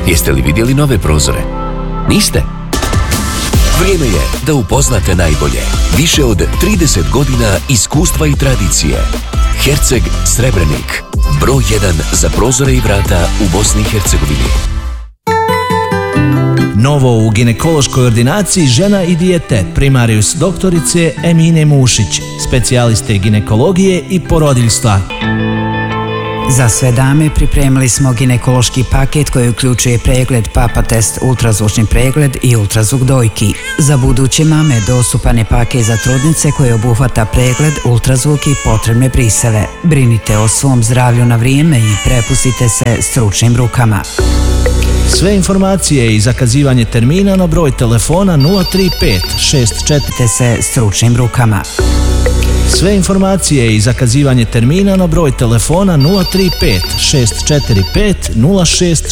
Jeste li vidjeli nove prozore? Niste? Vrijeme je da upoznate najbolje. Više od 30 godina iskustva i tradicije. Herceg Srebrenik. Broj 1 za prozore i vrata u Bosni i Hercegovini. Novo u ginekološkoj ordinaciji žena i dijete, primarius doktorice Emine Mušić, specijaliste ginekologije i porodiljstva. Za sve dame pripremili smo ginekološki paket koji uključuje pregled, papa test, ultrazvučni pregled i ultrazvuk dojki. Za buduće mame dostupan je paket za trudnice koji obuhvata pregled, ultrazvuk i potrebne briseve. Brinite o svom zdravlju na vrijeme i prepustite se stručnim rukama. Sve informacije i zakazivanje termina na broj telefona 035 64 se stručnim rukama. Sve informacije i zakazivanje termina na broj telefona 035 645 06